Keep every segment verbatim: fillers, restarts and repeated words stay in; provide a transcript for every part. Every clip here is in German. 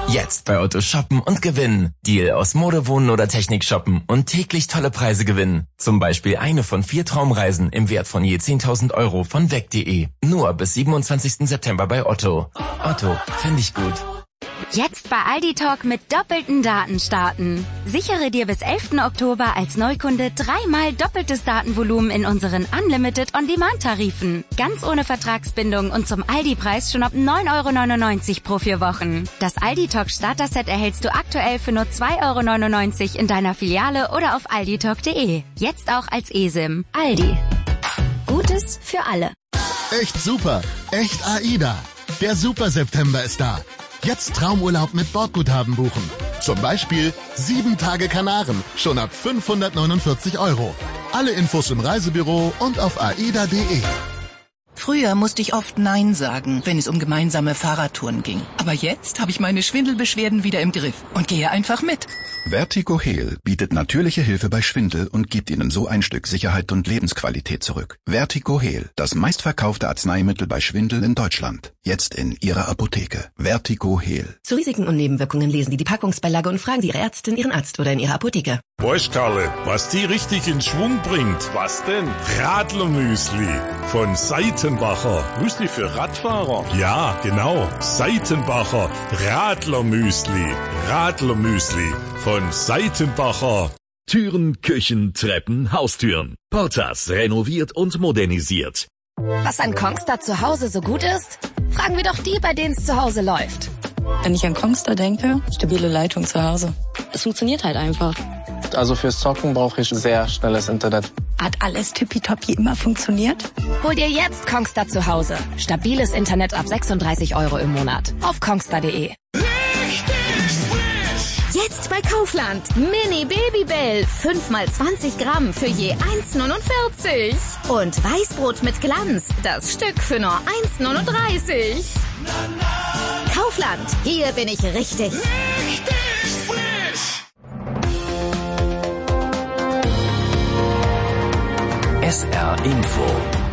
Jetzt bei Otto shoppen und gewinnen. Deal aus Mode, Wohnen oder Technik shoppen und täglich tolle Preise gewinnen. Zum Beispiel eine von vier Traumreisen im Wert von je zehntausend Euro von weg punkt de. Nur bis siebenundzwanzigsten September bei Otto. Otto, finde ich gut. Jetzt bei Aldi Talk mit doppelten Daten starten. Sichere dir bis elften Oktober als Neukunde dreimal doppeltes Datenvolumen in unseren Unlimited On-Demand-Tarifen. Ganz ohne Vertragsbindung und zum Aldi-Preis schon ab neun Euro neunundneunzig pro vier Wochen. Das Aldi Talk Starter-Set erhältst du aktuell für nur zwei Euro neunundneunzig in deiner Filiale oder auf alditalk punkt de. Jetzt auch als eSIM. Aldi. Gutes für alle. Echt super. Echt AIDA. Der Super September ist da. Jetzt Traumurlaub mit Bordguthaben buchen. Zum Beispiel sieben Tage Kanaren, schon ab fünfhundertneunundvierzig Euro. Alle Infos im Reisebüro und auf aida punkt de. Früher musste ich oft Nein sagen, wenn es um gemeinsame Fahrradtouren ging. Aber jetzt habe ich meine Schwindelbeschwerden wieder im Griff und gehe einfach mit. Vertigo Heal bietet natürliche Hilfe bei Schwindel und gibt Ihnen so ein Stück Sicherheit und Lebensqualität zurück. Vertigo Heal, das meistverkaufte Arzneimittel bei Schwindel in Deutschland. Jetzt in Ihrer Apotheke. Vertigo Heal. Zu Risiken und Nebenwirkungen lesen Sie die Packungsbeilage und fragen Sie Ihre Ärztin, Ihren Arzt oder in Ihrer Apotheke. Weißt Karle, was die richtig in Schwung bringt? Was denn? Radlermüsli von Seitenbacher. Müsli für Radfahrer? Ja, genau. Seitenbacher Radlermüsli. Radlermüsli von Seitenbacher. Türen, Küchen, Treppen, Haustüren. Portas renoviert und modernisiert. Was an Kongstar zu Hause so gut ist? Fragen wir doch die, bei denen es zu Hause läuft. Wenn ich an Kongstar denke, stabile Leitung zu Hause. Es funktioniert halt einfach. Also fürs Zocken brauche ich sehr schnelles Internet. Hat alles tippitoppi immer funktioniert? Hol dir jetzt Kongstar zu Hause. Stabiles Internet ab sechsunddreißig Euro im Monat. Auf kongstar punkt de. Jetzt bei Kaufland. Mini Babybell. fünf mal zwanzig Gramm für je eins neunundvierzig. Und Weißbrot mit Glanz. Das Stück für nur eins neununddreißig. Kaufland. Hier bin ich richtig. Richtig frisch. S R Info.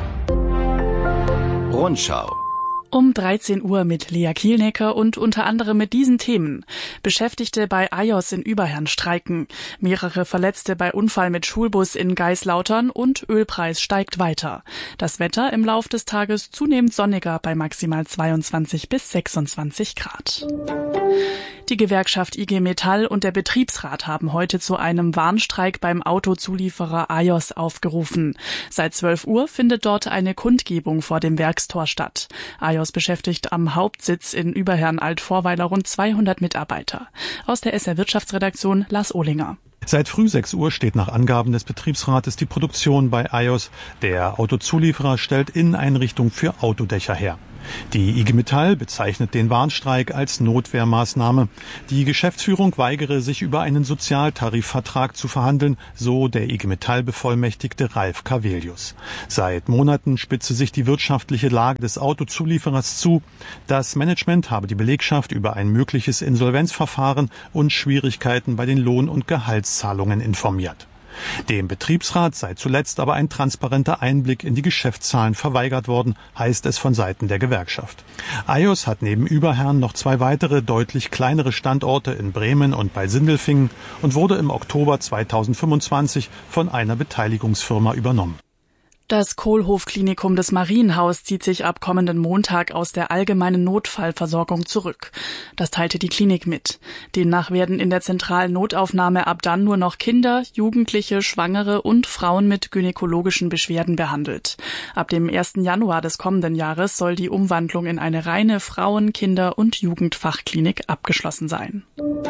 Rundschau. Um dreizehn Uhr mit Lea Kielnecker und unter anderem mit diesen Themen. Beschäftigte bei A I O S in Überherrn streiken. Mehrere Verletzte bei Unfall mit Schulbus in Geislautern und Ölpreis steigt weiter. Das Wetter im Lauf des Tages zunehmend sonniger bei maximal zweiundzwanzig bis sechsundzwanzig Grad. Die Gewerkschaft I G Metall und der Betriebsrat haben heute zu einem Warnstreik beim Autozulieferer A I O S aufgerufen. Seit zwölf Uhr findet dort eine Kundgebung vor dem Werkstor statt. A I O S beschäftigt am Hauptsitz in Überherrn-Altvorweiler rund zweihundert Mitarbeiter. Aus der S R Wirtschaftsredaktion Lars Ohlinger. Seit früh sechs Uhr steht nach Angaben des Betriebsrates die Produktion bei A I O S. Der Autozulieferer stellt Inneneinrichtungen für Autodächer her. Die I G Metall bezeichnet den Warnstreik als Notwehrmaßnahme. Die Geschäftsführung weigere sich über einen Sozialtarifvertrag zu verhandeln, so der I G Metall-Bevollmächtigte Ralf Cavelius. Seit Monaten spitze sich die wirtschaftliche Lage des Autozulieferers zu. Das Management habe die Belegschaft über ein mögliches Insolvenzverfahren und Schwierigkeiten bei den Lohn- und Gehaltszahlungen informiert. Dem Betriebsrat sei zuletzt aber ein transparenter Einblick in die Geschäftszahlen verweigert worden, heißt es von Seiten der Gewerkschaft. A I O S hat neben Überherrn noch zwei weitere deutlich kleinere Standorte in Bremen und bei Sindelfingen und wurde im Oktober zweitausendfünfundzwanzig von einer Beteiligungsfirma übernommen. Das Kohlhof-Klinikum des Marienhaus zieht sich ab kommenden Montag aus der allgemeinen Notfallversorgung zurück. Das teilte die Klinik mit. Demnach werden in der zentralen Notaufnahme ab dann nur noch Kinder, Jugendliche, Schwangere und Frauen mit gynäkologischen Beschwerden behandelt. Ab dem ersten Januar des kommenden Jahres soll die Umwandlung in eine reine Frauen-, Kinder- und Jugendfachklinik abgeschlossen sein.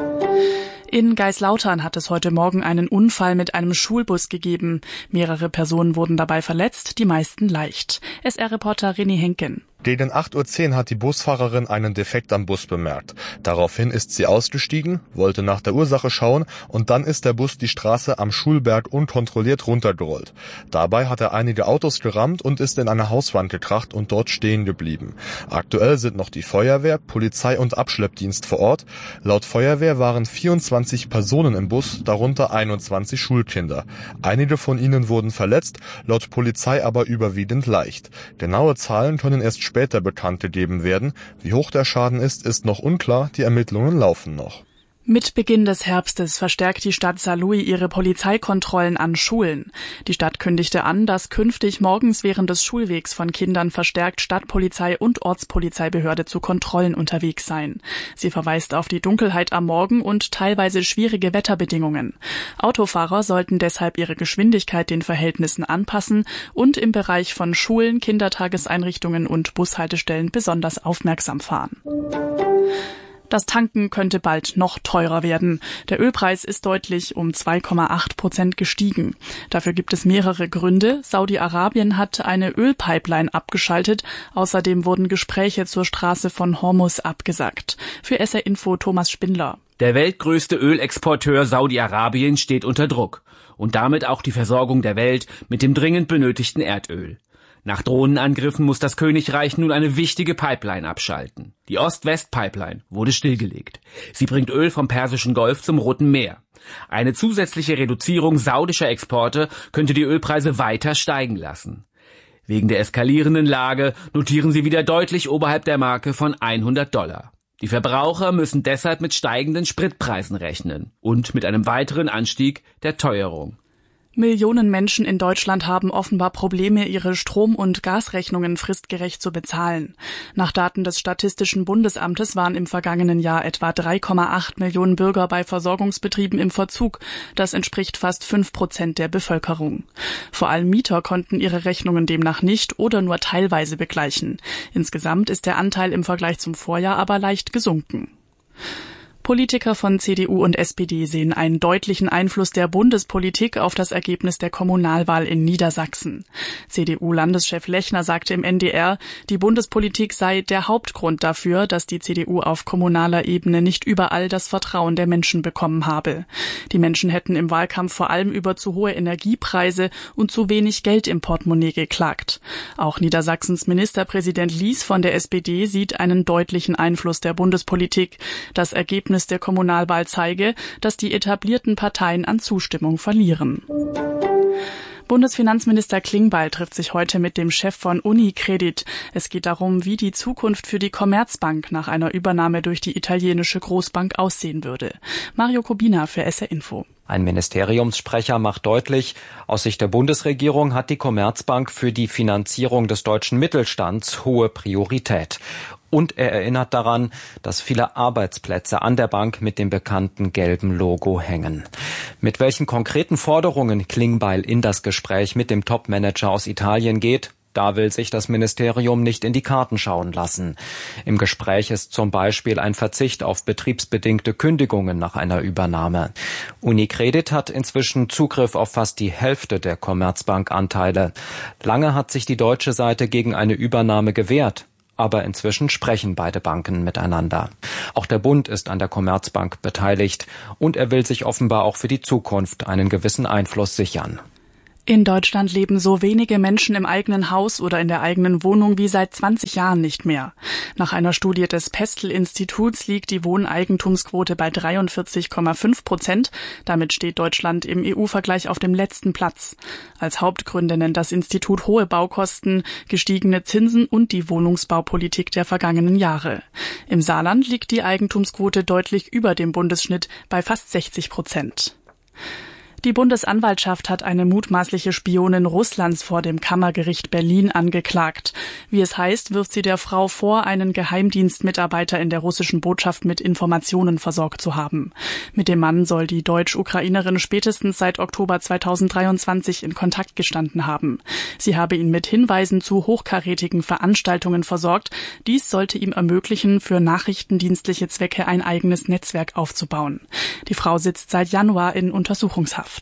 In Geislautern hat es heute Morgen einen Unfall mit einem Schulbus gegeben. Mehrere Personen wurden dabei verletzt, die meisten leicht. S R-Reporter René Henken. Gegen acht Uhr zehn hat die Busfahrerin einen Defekt am Bus bemerkt. Daraufhin ist sie ausgestiegen, wollte nach der Ursache schauen und dann ist der Bus die Straße am Schulberg unkontrolliert runtergerollt. Dabei hat er einige Autos gerammt und ist in eine Hauswand gekracht und dort stehen geblieben. Aktuell sind noch die Feuerwehr, Polizei und Abschleppdienst vor Ort. Laut Feuerwehr waren vierundzwanzig Personen im Bus, darunter einundzwanzig Schulkinder. Einige von ihnen wurden verletzt, laut Polizei aber überwiegend leicht. Genaue Zahlen können erst später bekannt gegeben werden. Wie hoch der Schaden ist, ist noch unklar, die Ermittlungen laufen noch. Mit Beginn des Herbstes verstärkt die Stadt Saarlouis ihre Polizeikontrollen an Schulen. Die Stadt kündigte an, dass künftig morgens während des Schulwegs von Kindern verstärkt Stadtpolizei und Ortspolizeibehörde zu Kontrollen unterwegs seien. Sie verweist auf die Dunkelheit am Morgen und teilweise schwierige Wetterbedingungen. Autofahrer sollten deshalb ihre Geschwindigkeit den Verhältnissen anpassen und im Bereich von Schulen, Kindertageseinrichtungen und Bushaltestellen besonders aufmerksam fahren. Das Tanken könnte bald noch teurer werden. Der Ölpreis ist deutlich um zwei Komma acht Prozent gestiegen. Dafür gibt es mehrere Gründe. Saudi-Arabien hat eine Ölpipeline abgeschaltet. Außerdem wurden Gespräche zur Straße von Hormuz abgesagt. Für S R Info Thomas Spindler. Der weltgrößte Ölexporteur Saudi-Arabien steht unter Druck. Und damit auch die Versorgung der Welt mit dem dringend benötigten Erdöl. Nach Drohnenangriffen muss das Königreich nun eine wichtige Pipeline abschalten. Die Ost-West-Pipeline wurde stillgelegt. Sie bringt Öl vom Persischen Golf zum Roten Meer. Eine zusätzliche Reduzierung saudischer Exporte könnte die Ölpreise weiter steigen lassen. Wegen der eskalierenden Lage notieren sie wieder deutlich oberhalb der Marke von hundert Dollar. Die Verbraucher müssen deshalb mit steigenden Spritpreisen rechnen und mit einem weiteren Anstieg der Teuerung. Millionen Menschen in Deutschland haben offenbar Probleme, ihre Strom- und Gasrechnungen fristgerecht zu bezahlen. Nach Daten des Statistischen Bundesamtes waren im vergangenen Jahr etwa drei Komma acht Millionen Bürger bei Versorgungsbetrieben im Verzug. Das entspricht fast fünf Prozent der Bevölkerung. Vor allem Mieter konnten ihre Rechnungen demnach nicht oder nur teilweise begleichen. Insgesamt ist der Anteil im Vergleich zum Vorjahr aber leicht gesunken. Politiker von C D U und S P D sehen einen deutlichen Einfluss der Bundespolitik auf das Ergebnis der Kommunalwahl in Niedersachsen. C D U-Landeschef Lechner sagte im N D R, die Bundespolitik sei der Hauptgrund dafür, dass die C D U auf kommunaler Ebene nicht überall das Vertrauen der Menschen bekommen habe. Die Menschen hätten im Wahlkampf vor allem über zu hohe Energiepreise und zu wenig Geld im Portemonnaie geklagt. Auch Niedersachsens Ministerpräsident Lies von der S P D sieht einen deutlichen Einfluss der Bundespolitik. Das Ergebnis der Kommunalwahl zeige, dass die etablierten Parteien an Zustimmung verlieren. Bundesfinanzminister Klingbeil trifft sich heute mit dem Chef von UniCredit. Es geht darum, wie die Zukunft für die Commerzbank nach einer Übernahme durch die italienische Großbank aussehen würde. Mario Kubina für S R Info. Ein Ministeriumssprecher macht deutlich, aus Sicht der Bundesregierung hat die Commerzbank für die Finanzierung des deutschen Mittelstands hohe Priorität. Und er erinnert daran, dass viele Arbeitsplätze an der Bank mit dem bekannten gelben Logo hängen. Mit welchen konkreten Forderungen Klingbeil in das Gespräch mit dem Topmanager aus Italien geht, da will sich das Ministerium nicht in die Karten schauen lassen. Im Gespräch ist zum Beispiel ein Verzicht auf betriebsbedingte Kündigungen nach einer Übernahme. UniCredit hat inzwischen Zugriff auf fast die Hälfte der Commerzbank-Anteile. Lange hat sich die deutsche Seite gegen eine Übernahme gewehrt. Aber inzwischen sprechen beide Banken miteinander. Auch der Bund ist an der Commerzbank beteiligt und er will sich offenbar auch für die Zukunft einen gewissen Einfluss sichern. In Deutschland leben so wenige Menschen im eigenen Haus oder in der eigenen Wohnung wie seit zwanzig Jahren nicht mehr. Nach einer Studie des Pestel-Instituts liegt die Wohneigentumsquote bei dreiundvierzig Komma fünf Prozent. Damit steht Deutschland im E U-Vergleich auf dem letzten Platz. Als Hauptgründe nennt das Institut hohe Baukosten, gestiegene Zinsen und die Wohnungsbaupolitik der vergangenen Jahre. Im Saarland liegt die Eigentumsquote deutlich über dem Bundesschnitt bei fast sechzig Prozent. Die Bundesanwaltschaft hat eine mutmaßliche Spionin Russlands vor dem Kammergericht Berlin angeklagt. Wie es heißt, wirft sie der Frau vor, einen Geheimdienstmitarbeiter in der russischen Botschaft mit Informationen versorgt zu haben. Mit dem Mann soll die Deutsch-Ukrainerin spätestens seit Oktober zweitausenddreiundzwanzig in Kontakt gestanden haben. Sie habe ihn mit Hinweisen zu hochkarätigen Veranstaltungen versorgt. Dies sollte ihm ermöglichen, für nachrichtendienstliche Zwecke ein eigenes Netzwerk aufzubauen. Die Frau sitzt seit Januar in Untersuchungshaft.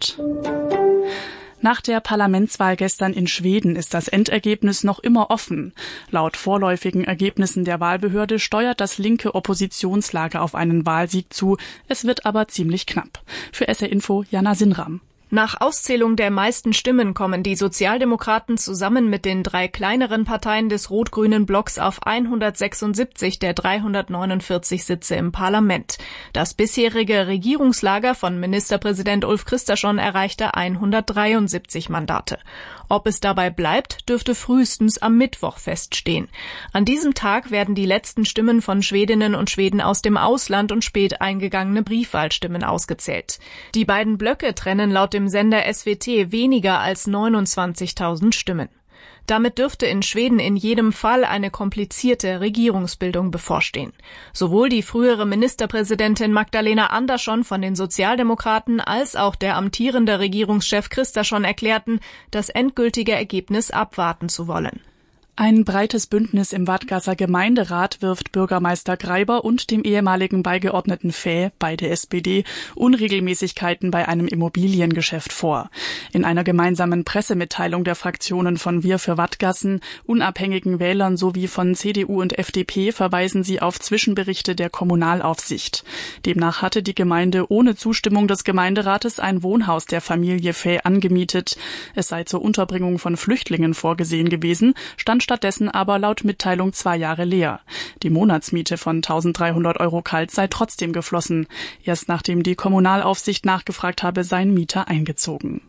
Nach der Parlamentswahl gestern in Schweden ist das Endergebnis noch immer offen. Laut vorläufigen Ergebnissen der Wahlbehörde steuert das linke Oppositionslager auf einen Wahlsieg zu. Es wird aber ziemlich knapp. Für S R Info Jana Sinram. Nach Auszählung der meisten Stimmen kommen die Sozialdemokraten zusammen mit den drei kleineren Parteien des rot-grünen Blocks auf hundertsechsundsiebzig der dreihundertneunundvierzig Sitze im Parlament. Das bisherige Regierungslager von Ministerpräsident Ulf Kristersson erreichte hundertdreiundsiebzig Mandate. Ob es dabei bleibt, dürfte frühestens am Mittwoch feststehen. An diesem Tag werden die letzten Stimmen von Schwedinnen und Schweden aus dem Ausland und spät eingegangene Briefwahlstimmen ausgezählt. Die beiden Blöcke trennen laut dem Sender S W T weniger als neunundzwanzigtausend Stimmen. Damit dürfte in Schweden in jedem Fall eine komplizierte Regierungsbildung bevorstehen. Sowohl die frühere Ministerpräsidentin Magdalena Andersson von den Sozialdemokraten als auch der amtierende Regierungschef Kristersson erklärten, das endgültige Ergebnis abwarten zu wollen. Ein breites Bündnis im Vatgasser Gemeinderat wirft Bürgermeister Greiber und dem ehemaligen Beigeordneten Fäh, beide S P D, Unregelmäßigkeiten bei einem Immobiliengeschäft vor. In einer gemeinsamen Pressemitteilung der Fraktionen von Wir für Vatgassen, unabhängigen Wählern sowie von C D U und F D P verweisen sie auf Zwischenberichte der Kommunalaufsicht. Demnach hatte die Gemeinde ohne Zustimmung des Gemeinderates ein Wohnhaus der Familie Fäh angemietet. Es sei zur Unterbringung von Flüchtlingen vorgesehen gewesen, stand stattdessen aber laut Mitteilung zwei Jahre leer. Die Monatsmiete von eintausenddreihundert Euro kalt sei trotzdem geflossen. Erst nachdem die Kommunalaufsicht nachgefragt habe, seien Mieter eingezogen.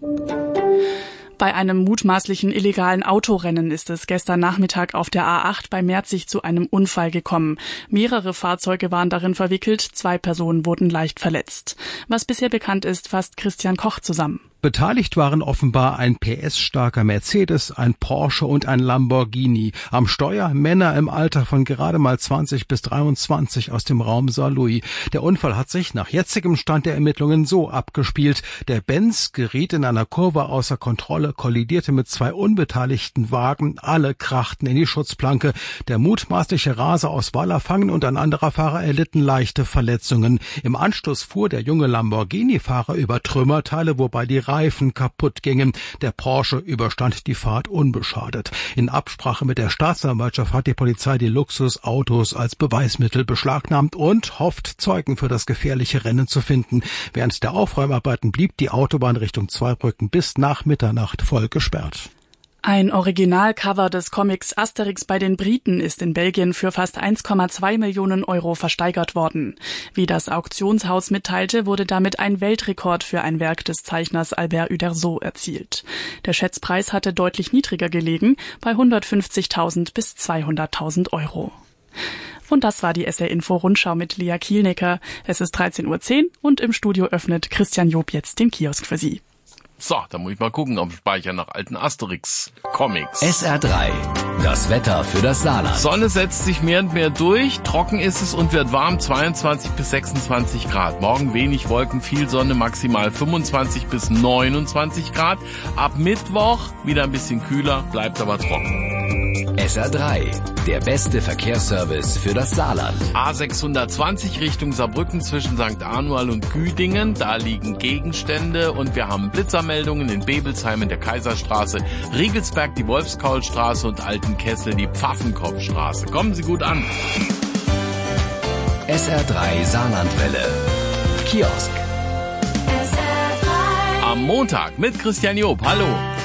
Bei einem mutmaßlichen illegalen Autorennen ist es gestern Nachmittag auf der A acht bei Merzig zu einem Unfall gekommen. Mehrere Fahrzeuge waren darin verwickelt, zwei Personen wurden leicht verletzt. Was bisher bekannt ist, fasst Christian Koch zusammen. Beteiligt waren offenbar ein P S-starker Mercedes, ein Porsche und ein Lamborghini. Am Steuer Männer im Alter von gerade mal zwanzig bis dreiundzwanzig aus dem Raum Saarlouis. Der Unfall hat sich nach jetzigem Stand der Ermittlungen so abgespielt. Der Benz geriet in einer Kurve außer Kontrolle, kollidierte mit zwei unbeteiligten Wagen. Alle krachten in die Schutzplanke. Der mutmaßliche Raser aus Wallerfangen und ein anderer Fahrer erlitten leichte Verletzungen. Im Anschluss fuhr der junge Lamborghini-Fahrer über Trümmerteile, wobei die Reifen kaputt gingen. Der Porsche überstand die Fahrt unbeschadet. In Absprache mit der Staatsanwaltschaft hat die Polizei die Luxusautos als Beweismittel beschlagnahmt und hofft, Zeugen für das gefährliche Rennen zu finden. Während der Aufräumarbeiten blieb die Autobahn Richtung Zweibrücken bis nach Mitternacht voll gesperrt. Ein Originalcover des Comics Asterix bei den Briten ist in Belgien für fast eins Komma zwei Millionen Euro versteigert worden. Wie das Auktionshaus mitteilte, wurde damit ein Weltrekord für ein Werk des Zeichners Albert Uderzo erzielt. Der Schätzpreis hatte deutlich niedriger gelegen, bei hundertfünfzigtausend bis zweihunderttausend Euro. Und das war die S R Info Rundschau mit Lea Kielnecker. Es ist dreizehn Uhr zehn und im Studio öffnet Christian Job jetzt den Kiosk für Sie. So, da muss ich mal gucken auf dem Speicher nach alten Asterix-Comics. S R drei, das Wetter für das Saarland. Sonne setzt sich mehr und mehr durch, trocken ist es und wird warm, zweiundzwanzig bis sechsundzwanzig Grad. Morgen wenig Wolken, viel Sonne, maximal fünfundzwanzig bis neunundzwanzig Grad. Ab Mittwoch wieder ein bisschen kühler, bleibt aber trocken. S R drei, der beste Verkehrsservice für das Saarland. A sechshundertzwanzig Richtung Saarbrücken zwischen Sankt Anual und Güdingen. Da liegen Gegenstände und wir haben Blitzermeldungen in Bebelsheim in der Kaiserstraße, Riegelsberg die Wolfskaulstraße und Altenkessel die Pfaffenkopfstraße. Kommen Sie gut an. S R drei Saarlandwelle. Kiosk. Am Montag mit Christian Job. Hallo.